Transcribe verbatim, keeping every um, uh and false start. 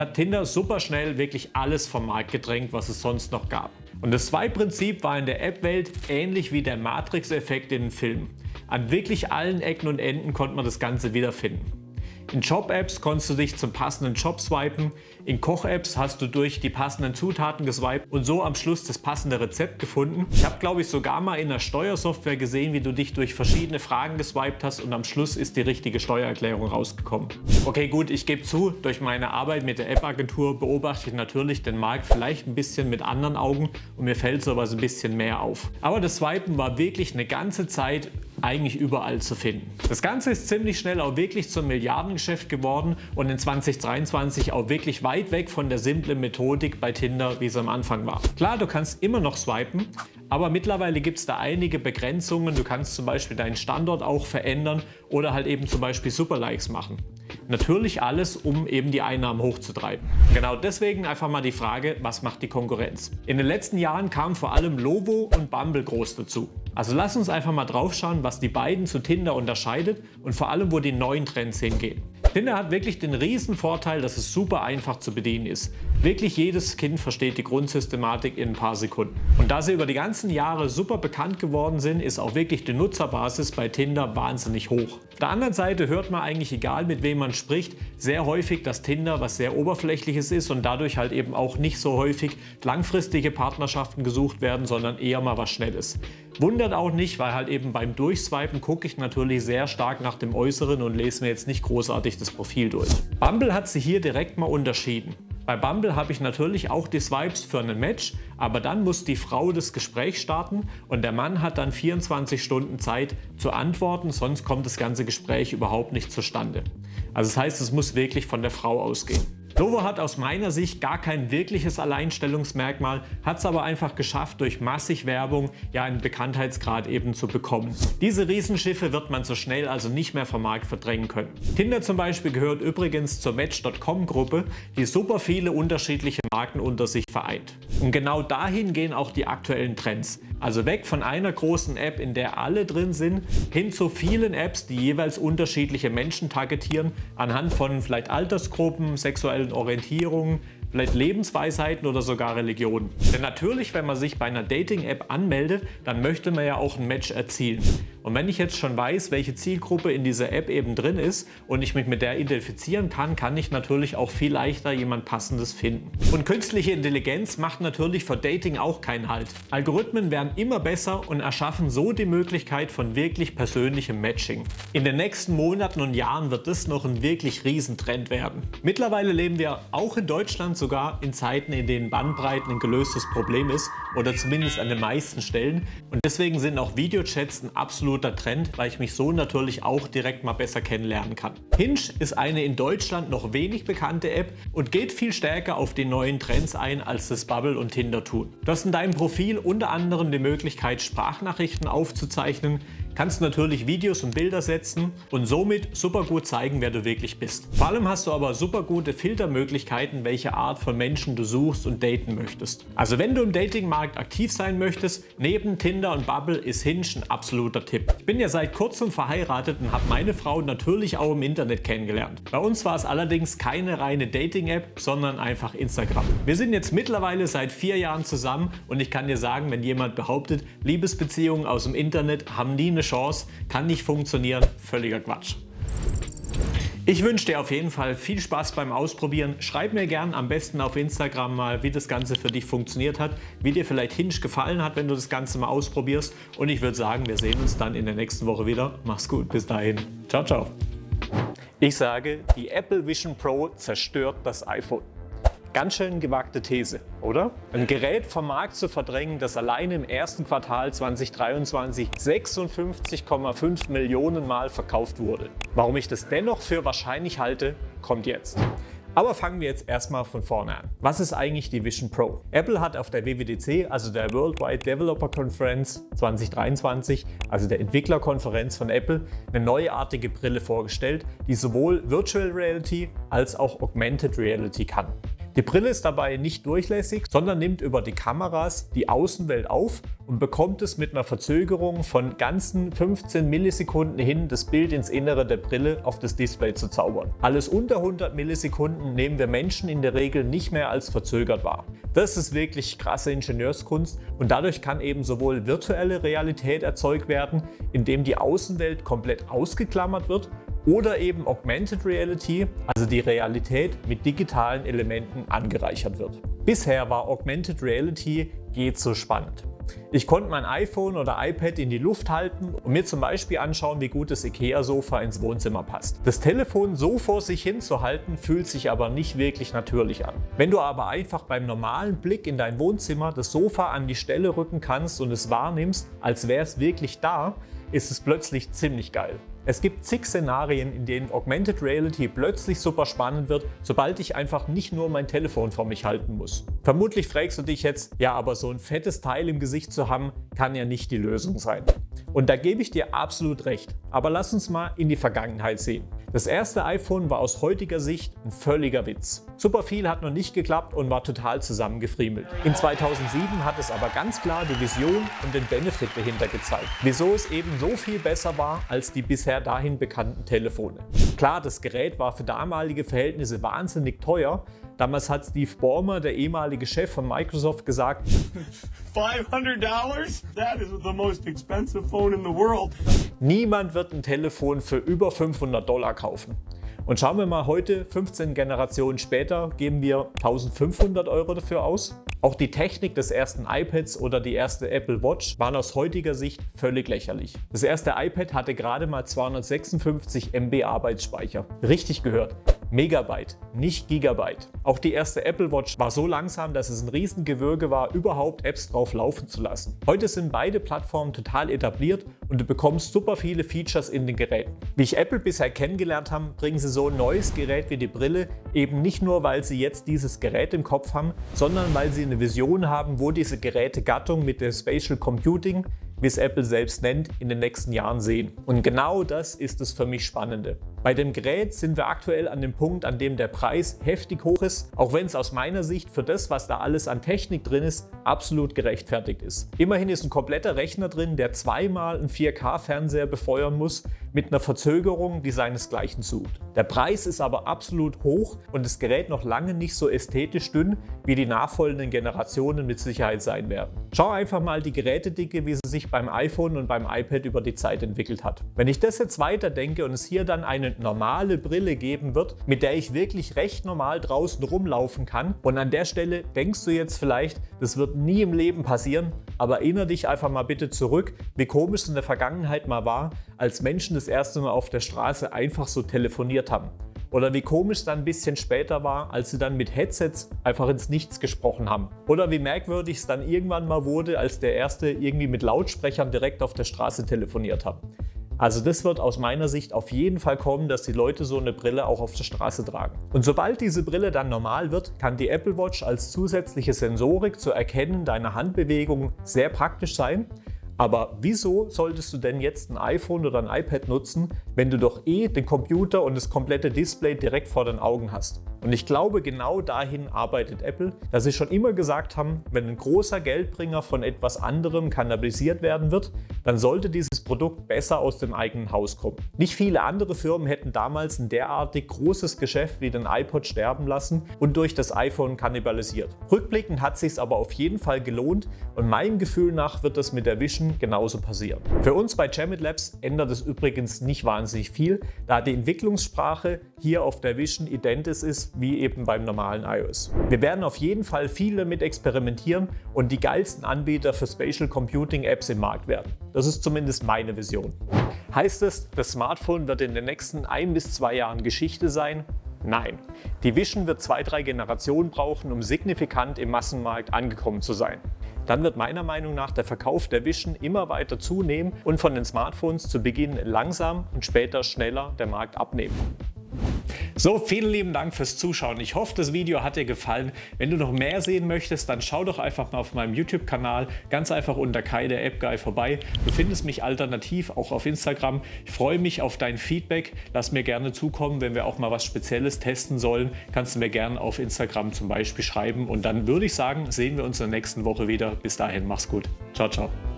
hat Tinder super schnell wirklich alles vom Markt gedrängt, was es sonst noch gab. Und das Swipe-Prinzip war in der App-Welt ähnlich wie der Matrix-Effekt in den Filmen. An wirklich allen Ecken und Enden konnte man das Ganze wiederfinden. In Job-Apps konntest du dich zum passenden Job swipen, in Koch-Apps hast du durch die passenden Zutaten geswiped und so am Schluss das passende Rezept gefunden. Ich habe, glaube ich, sogar mal in der Steuersoftware gesehen, wie du dich durch verschiedene Fragen geswiped hast und am Schluss ist die richtige Steuererklärung rausgekommen. Okay, gut, ich gebe zu, durch meine Arbeit mit der App-Agentur beobachte ich natürlich den Markt vielleicht ein bisschen mit anderen Augen und mir fällt sowas ein bisschen mehr auf. Aber das Swipen war wirklich eine ganze Zeit eigentlich überall zu finden. Das Ganze ist ziemlich schnell auch wirklich zum Milliardengeschäft geworden und in zwanzig dreiundzwanzig auch wirklich weit weg von der simplen Methodik bei Tinder, wie es am Anfang war. Klar, du kannst immer noch swipen, aber mittlerweile gibt es da einige Begrenzungen. Du kannst zum Beispiel deinen Standort auch verändern oder halt eben zum Beispiel Superlikes machen. Natürlich alles, um eben die Einnahmen hochzutreiben. Genau deswegen einfach mal die Frage, was macht die Konkurrenz? In den letzten Jahren kamen vor allem Lovo und Bumble groß dazu. Also lass uns einfach mal drauf schauen, was die beiden zu Tinder unterscheidet und vor allem, wo die neuen Trends hingehen. Tinder hat wirklich den riesen Vorteil, dass es super einfach zu bedienen ist. Wirklich jedes Kind versteht die Grundsystematik in ein paar Sekunden. Und da sie über die ganzen Jahre super bekannt geworden sind, ist auch wirklich die Nutzerbasis bei Tinder wahnsinnig hoch. Auf der anderen Seite hört man eigentlich, egal mit wem man spricht, sehr häufig, dass Tinder was sehr Oberflächliches ist und dadurch halt eben auch nicht so häufig langfristige Partnerschaften gesucht werden, sondern eher mal was Schnelles. Wundert auch nicht, weil halt eben beim Durchswipen gucke ich natürlich sehr stark nach dem Äußeren und lese mir jetzt nicht großartig das Profil durch. Bumble hat sie hier direkt mal unterschieden. Bei Bumble habe ich natürlich auch die Swipes für ein Match, aber dann muss die Frau das Gespräch starten und der Mann hat dann vierundzwanzig Stunden Zeit zu antworten, sonst kommt das ganze Gespräch überhaupt nicht zustande. Also das heißt, es muss wirklich von der Frau ausgehen. Lovo hat aus meiner Sicht gar kein wirkliches Alleinstellungsmerkmal, hat es aber einfach geschafft, durch massig Werbung ja einen Bekanntheitsgrad eben zu bekommen. Diese Riesenschiffe wird man so schnell also nicht mehr vom Markt verdrängen können. Tinder zum Beispiel gehört übrigens zur Match Punkt com Gruppe, die super viele unterschiedliche Marken unter sich vereint. Und genau dahin gehen auch die aktuellen Trends. Also weg von einer großen App, in der alle drin sind, hin zu vielen Apps, die jeweils unterschiedliche Menschen targetieren, anhand von vielleicht Altersgruppen, sexuellen Orientierungen, vielleicht Lebensweisheiten oder sogar Religionen. Denn natürlich, wenn man sich bei einer Dating-App anmeldet, dann möchte man ja auch ein Match erzielen. Und wenn ich jetzt schon weiß, welche Zielgruppe in dieser App eben drin ist und ich mich mit der identifizieren kann, kann ich natürlich auch viel leichter jemand Passendes finden. Und künstliche Intelligenz macht natürlich für Dating auch keinen Halt. Algorithmen werden immer besser und erschaffen so die Möglichkeit von wirklich persönlichem Matching. In den nächsten Monaten und Jahren wird das noch ein wirklich Riesentrend werden. Mittlerweile leben wir auch in Deutschland sogar in Zeiten, in denen Bandbreiten ein gelöstes Problem ist oder zumindest an den meisten Stellen. Und deswegen sind auch Videochats ein absoluter Trend, weil ich mich so natürlich auch direkt mal besser kennenlernen kann. Hinge ist eine in Deutschland noch wenig bekannte App und geht viel stärker auf die neuen Trends ein, als das Bumble und Tinder tun. Du hast in deinem Profil unter anderem die Möglichkeit, Sprachnachrichten aufzuzeichnen, kannst natürlich Videos und Bilder setzen und somit super gut zeigen, wer du wirklich bist. Vor allem hast du aber super gute Filtermöglichkeiten, welche Art von Menschen du suchst und daten möchtest. Also wenn du im Datingmarkt aktiv sein möchtest, neben Tinder und Bumble ist Hinge ein absoluter Tipp. Ich bin ja seit kurzem verheiratet und habe meine Frau natürlich auch im Internet kennengelernt. Bei uns war es allerdings keine reine Dating-App, sondern einfach Instagram. Wir sind jetzt mittlerweile seit vier Jahren zusammen und ich kann dir sagen, wenn jemand behauptet, Liebesbeziehungen aus dem Internet haben nie eine Chance, kann nicht funktionieren, völliger Quatsch. Ich wünsche dir auf jeden Fall viel Spaß beim Ausprobieren. Schreib mir gern am besten auf Instagram mal, wie das Ganze für dich funktioniert hat, wie dir vielleicht Hinge gefallen hat, wenn du das Ganze mal ausprobierst. Und ich würde sagen, wir sehen uns dann in der nächsten Woche wieder. Mach's gut, bis dahin. Ciao, ciao. Ich sage, die Apple Vision Pro zerstört das iPhone. Ganz schön gewagte These, oder? Ein Gerät vom Markt zu verdrängen, das alleine im ersten Quartal zwanzig dreiundzwanzig sechsundfünfzig Komma fünf Millionen Mal verkauft wurde. Warum ich das dennoch für wahrscheinlich halte, kommt jetzt. Aber fangen wir jetzt erstmal von vorne an. Was ist eigentlich die Vision Pro? Apple hat auf der W W D C, also der Worldwide Developer Conference zwanzig dreiundzwanzig, also der Entwicklerkonferenz von Apple, eine neuartige Brille vorgestellt, die sowohl Virtual Reality als auch Augmented Reality kann. Die Brille ist dabei nicht durchlässig, sondern nimmt über die Kameras die Außenwelt auf und bekommt es mit einer Verzögerung von ganzen fünfzehn Millisekunden hin, das Bild ins Innere der Brille auf das Display zu zaubern. Alles unter hundert Millisekunden nehmen wir Menschen in der Regel nicht mehr als verzögert wahr. Das ist wirklich krasse Ingenieurskunst und dadurch kann eben sowohl virtuelle Realität erzeugt werden, indem die Außenwelt komplett ausgeklammert wird, oder eben Augmented Reality, also die Realität mit digitalen Elementen angereichert wird. Bisher war Augmented Reality geht so spannend. Ich konnte mein iPhone oder iPad in die Luft halten und mir zum Beispiel anschauen, wie gut das IKEA-Sofa ins Wohnzimmer passt. Das Telefon so vor sich hin zu halten, fühlt sich aber nicht wirklich natürlich an. Wenn du aber einfach beim normalen Blick in dein Wohnzimmer das Sofa an die Stelle rücken kannst und es wahrnimmst, als wäre es wirklich da, ist es plötzlich ziemlich geil. Es gibt zig Szenarien, in denen Augmented Reality plötzlich super spannend wird, sobald ich einfach nicht nur mein Telefon vor mich halten muss. Vermutlich fragst du dich jetzt, ja, aber so ein fettes Teil im Gesicht zu haben, kann ja nicht die Lösung sein. Und da gebe ich dir absolut recht. Aber lass uns mal in die Vergangenheit sehen. Das erste iPhone war aus heutiger Sicht ein völliger Witz. Super viel hat noch nicht geklappt und war total zusammengefriemelt. In zweitausendsieben hat es aber ganz klar die Vision und den Benefit dahinter gezeigt, wieso es eben so viel besser war als die bisher dahin bekannten Telefone. Klar, das Gerät war für damalige Verhältnisse wahnsinnig teuer. Damals hat Steve Ballmer, der ehemalige Chef von Microsoft, gesagt, fünfhundert Dollar? That is the most expensive phone in the world. Niemand wird ein Telefon für über fünfhundert Dollar kaufen. Und schauen wir mal heute, fünfzehn Generationen später, geben wir eintausendfünfhundert Euro dafür aus. Auch die Technik des ersten iPads oder die erste Apple Watch waren aus heutiger Sicht völlig lächerlich. Das erste iPad hatte gerade mal zweihundertsechsundfünfzig Megabyte Arbeitsspeicher. Richtig gehört. Megabyte, nicht Gigabyte. Auch die erste Apple Watch war so langsam, dass es ein Riesengewürge war, überhaupt Apps drauf laufen zu lassen. Heute sind beide Plattformen total etabliert und du bekommst super viele Features in den Geräten. Wie ich Apple bisher kennengelernt habe, bringen sie so ein neues Gerät wie die Brille eben nicht nur, weil sie jetzt dieses Gerät im Kopf haben, sondern weil sie eine Vision haben, wo diese Gerätegattung mit dem Spatial Computing, wie es Apple selbst nennt, in den nächsten Jahren sehen. Und genau das ist das für mich Spannende. Bei dem Gerät sind wir aktuell an dem Punkt, an dem der Preis heftig hoch ist, auch wenn es aus meiner Sicht für das, was da alles an Technik drin ist, absolut gerechtfertigt ist. Immerhin ist ein kompletter Rechner drin, der zweimal einen vier K Fernseher befeuern muss, mit einer Verzögerung, die seinesgleichen sucht. Der Preis ist aber absolut hoch und das Gerät noch lange nicht so ästhetisch dünn, wie die nachfolgenden Generationen mit Sicherheit sein werden. Schau einfach mal die Gerätedicke, wie sie sich beim iPhone und beim iPad über die Zeit entwickelt hat. Wenn ich das jetzt weiterdenke und es hier dann eine normale Brille geben wird, mit der ich wirklich recht normal draußen rumlaufen kann, und an der Stelle denkst du jetzt vielleicht, das wird nie im Leben passieren, aber erinnere dich einfach mal bitte zurück, wie komisch es in der Vergangenheit mal war, als Menschen das erste Mal auf der Straße einfach so telefoniert haben. Oder wie komisch es dann ein bisschen später war, als sie dann mit Headsets einfach ins Nichts gesprochen haben. Oder wie merkwürdig es dann irgendwann mal wurde, als der Erste irgendwie mit Lautsprechern direkt auf der Straße telefoniert hat. Also das wird aus meiner Sicht auf jeden Fall kommen, dass die Leute so eine Brille auch auf der Straße tragen. Und sobald diese Brille dann normal wird, kann die Apple Watch als zusätzliche Sensorik zur Erkennen deiner Handbewegungen sehr praktisch sein. Aber wieso solltest du denn jetzt ein iPhone oder ein iPad nutzen, wenn du doch eh den Computer und das komplette Display direkt vor den Augen hast? Und ich glaube, genau dahin arbeitet Apple, dass sie schon immer gesagt haben, wenn ein großer Geldbringer von etwas anderem kannibalisiert werden wird, dann sollte dieses Produkt besser aus dem eigenen Haus kommen. Nicht viele andere Firmen hätten damals ein derartig großes Geschäft wie den iPod sterben lassen und durch das iPhone kannibalisiert. Rückblickend hat es sich aber auf jeden Fall gelohnt und meinem Gefühl nach wird das mit der Vision genauso passieren. Für uns bei Jamit Labs ändert es übrigens nicht wahnsinnig viel, da die Entwicklungssprache hier auf der Vision identisch ist wie eben beim normalen iOS. Wir werden auf jeden Fall viel damit experimentieren und die geilsten Anbieter für Spatial Computing Apps im Markt werden. Das ist zumindest meine Vision. Heißt es, das Smartphone wird in den nächsten ein bis zwei Jahren Geschichte sein? Nein. Die Vision wird zwei, drei Generationen brauchen, um signifikant im Massenmarkt angekommen zu sein. Dann wird meiner Meinung nach der Verkauf der Vision immer weiter zunehmen und von den Smartphones zu Beginn langsam und später schneller der Markt abnehmen. So, vielen lieben Dank fürs Zuschauen. Ich hoffe, das Video hat dir gefallen. Wenn du noch mehr sehen möchtest, dann schau doch einfach mal auf meinem YouTube-Kanal, ganz einfach unter Kai, der App Guy, vorbei. Du findest mich alternativ auch auf Instagram. Ich freue mich auf dein Feedback. Lass mir gerne zukommen, wenn wir auch mal was Spezielles testen sollen. Kannst du mir gerne auf Instagram zum Beispiel schreiben. Und dann würde ich sagen, sehen wir uns in der nächsten Woche wieder. Bis dahin, mach's gut. Ciao, ciao.